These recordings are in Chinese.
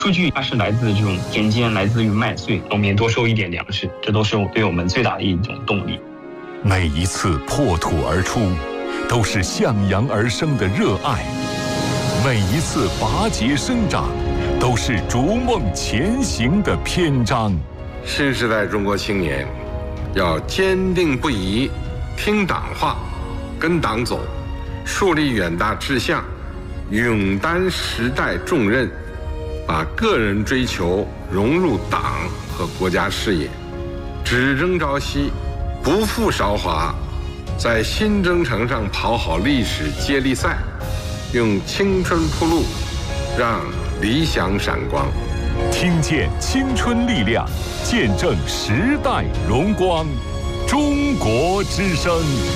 数据它是来自这种田间，来自于麦穗，农民多收一点粮食，这都是对我们最大的一种动力。 每一次破土而出，都是向阳而生的热爱；每一次拔节生长，都是逐梦前行的篇章。 新时代中国青年要坚定不移听党话，跟党走，树立远大志向，勇担时代重任，把个人追求融入党和国家事业，只争朝夕，不负韶华，在新征程上跑好历史接力赛，用青春铺路，让理想闪光。 听见青春力量，见证时代荣光。中国之声，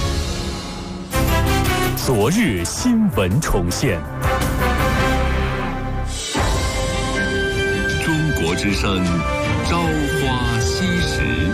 昨日新闻重现。中国之声，朝花夕拾。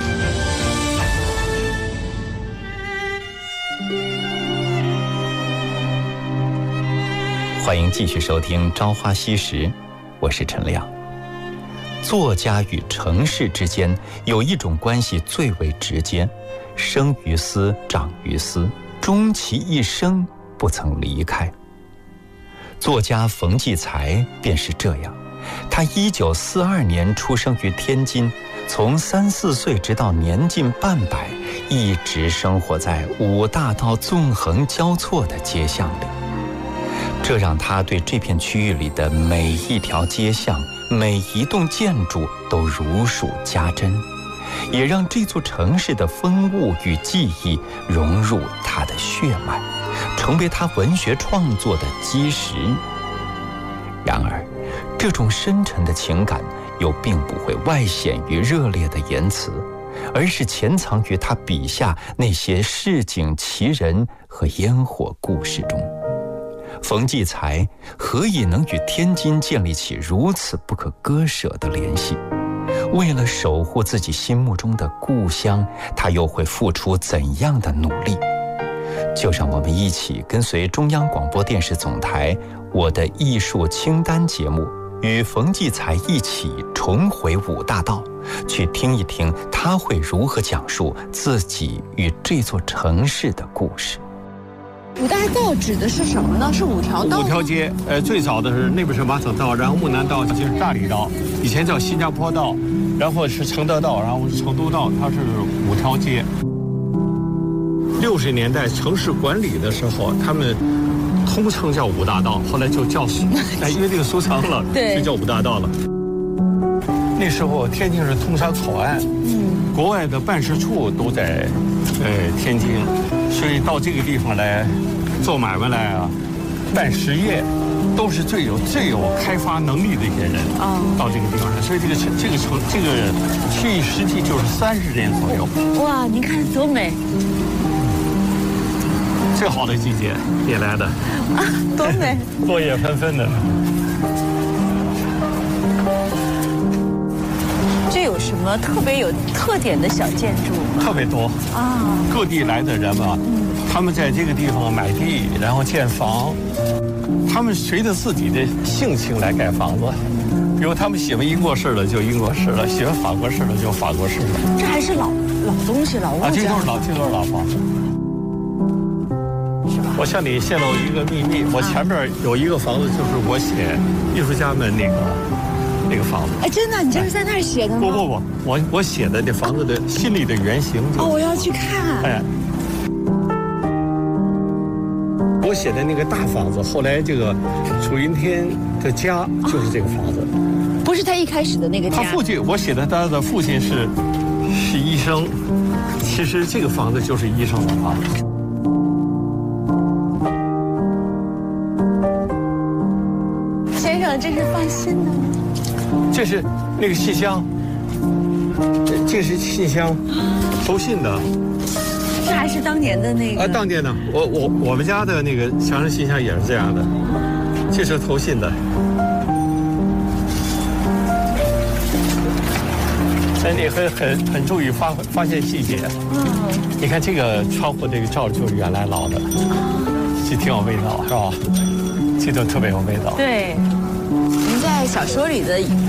欢迎继续收听《朝花夕拾》，我是陈亮。作家与城市之间有一种关系最为直接，生于斯，长于斯，终其一生不曾离开。作家冯骥才便是这样，他1942年出生于天津，从3、4岁直到年近半百，一直生活在五大道纵横交错的街巷里。这让他对这片区域里的每一条街巷、每一栋建筑都如数家珍，也让这座城市的风物与记忆融入他的血脉，成为他文学创作的基石。然而，这种深沉的情感又并不会外显于热烈的言辞，而是潜藏于他笔下那些市井奇人和烟火故事中。冯骥才何以能与天津建立起如此不可割舍的联系？为了守护自己心目中的故乡，他又会付出怎样的努力？就让我们一起跟随中央广播电视总台《我的艺术清单》节目，与冯骥才一起重回五大道，去听一听他会如何讲述自己与这座城市的故事。 五大道指的是什么呢？是5条道吗？ 5条街，最早的是那边是马场道，然后木南道就是大理道，以前叫新加坡道，然后是承德道，然后是成都道，它是5条街。60年代城市管理的时候，他们通称叫五大道，后来就叫约定俗成了， 对， 就叫五大道了。那时候天津是通商口岸，国外的办事处都在天津，所以到这个地方来做买卖来啊，办实业，都是最有开发能力的一些人到这个地方来，所以这个区域实际就是30年左右。 哇，您看多美！ 最好的季节也来的啊，多美！ 落叶纷纷的。 这有什么特别有特点的小建筑吗？ 特别多啊！各地来的人嘛，他们在这个地方买地，然后建房，他们随着自己的性情来盖房子。比如他们喜欢英国式的就英国式了，喜欢法国式的就法国式的。 这还是老东西，老物件。 这都是老房子。我向你泄露一个秘密，我前面有一个房子，就是我写艺术家们那个房子。 哎，真的，你这是在那儿写的吗？ 不，我写的这房子的心里的原型。 哦，我要去看。 哎，我写的那个大房子，后来这个楚云天的家就是这个房子。 不是他一开始的那个家。 他父亲，我写的他的父亲是医生，其实这个房子就是医生的房子。 先生，这是放信的吗？ 这是那个信箱，这是信箱，投信的。 这还是当年的那个？ 当年的，我们家的那个墙上信箱也是这样的，这是投信的。哎，你很注意发现细节。你看这个窗户这个罩就是原来老的，这挺有味道，是吧？这就特别有味道。 对，您在小说里的